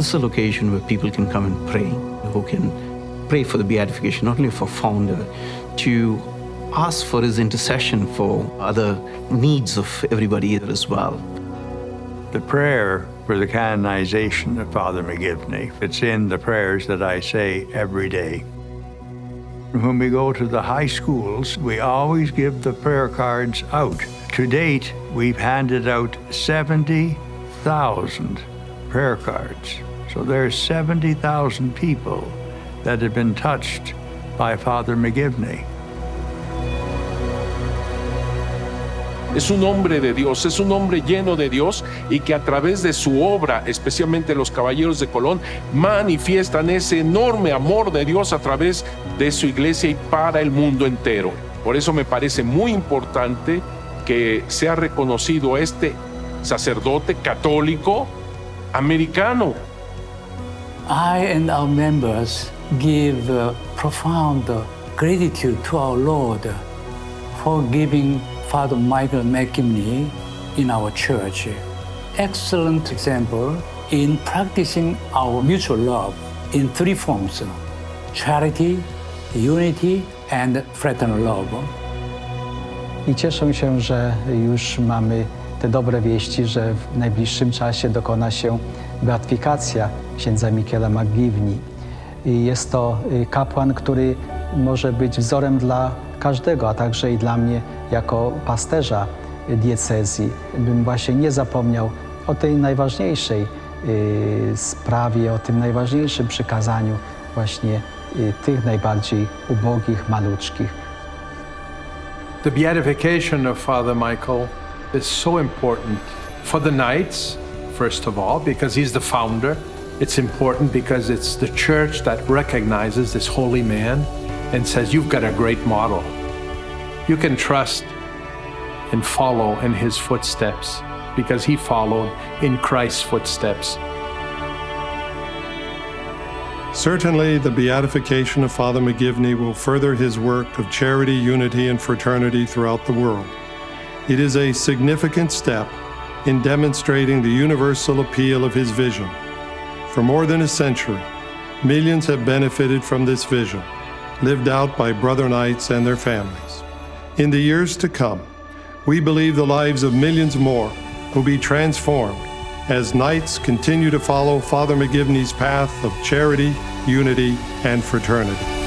This is a location where people can come and pray, who can pray for the beatification, not only for founder, to ask for his intercession for other needs of everybody here as well. The prayer for the canonization of Father McGivney, it's in the prayers that I say every day. When we go to the high schools, we always give the prayer cards out. To date, we've handed out 70,000 prayer cards. So there's 70,000 people that have been touched by Father McGivney. Es un hombre de Dios, es un hombre lleno de Dios y que a través de su obra, especialmente los Caballeros de Colón, manifiestan ese enorme amor de Dios a través de su iglesia y para el mundo entero. Por eso me parece muy importante que sea reconocido este sacerdote católico americano. I and our members give profound gratitude to our Lord for giving Father Michael McGivney in our church. Excellent example in practicing our mutual love in three forms: charity, unity, and fraternal love. I cieszę się, że już mamy te dobre wieści, że w najbliższym czasie dokona się beatyfikacja księdza Michaela McGivney. I jest to kapłan, który może być wzorem dla każdego, a także i dla mnie jako pasterza diecezji, bym właśnie nie zapomniał o tej najważniejszej sprawie, o tym najważniejszym przykazaniu właśnie tych najbardziej ubogich, maluczkich. The beatification of Father Michael is so important for the Knights, first of all, because he's the founder. It's important because it's the church that recognizes this holy man and says, you've got a great model. You can trust and follow in his footsteps because he followed in Christ's footsteps. Certainly, the beatification of Father McGivney will further his work of charity, unity, and fraternity throughout the world. It is a significant step in demonstrating the universal appeal of his vision. For more than a century, millions have benefited from this vision, lived out by Brother Knights and their families. In the years to come, we believe the lives of millions more will be transformed as Knights continue to follow Father McGivney's path of charity, unity, and fraternity.